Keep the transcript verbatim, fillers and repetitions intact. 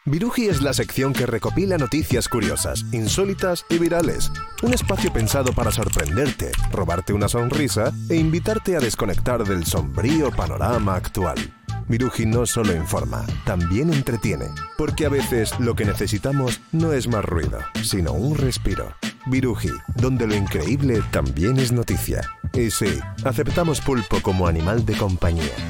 Viruji es la sección que recopila noticias curiosas, insólitas y virales. Un espacio pensado para sorprenderte, robarte una sonrisa e invitarte a desconectar del sombrío panorama actual. Viruji no solo informa, también entretiene, porque a veces lo que necesitamos no es más ruido, sino un respiro. Viruji, donde lo increíble también es noticia. Y sí, aceptamos pulpo como animal de compañía.